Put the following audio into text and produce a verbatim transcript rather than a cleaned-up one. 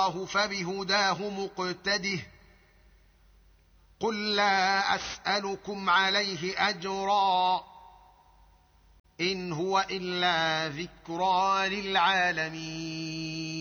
فبهداه مقتده قل لا أسألكم عليه أجرا إن هو إلا ذكرى للعالمين.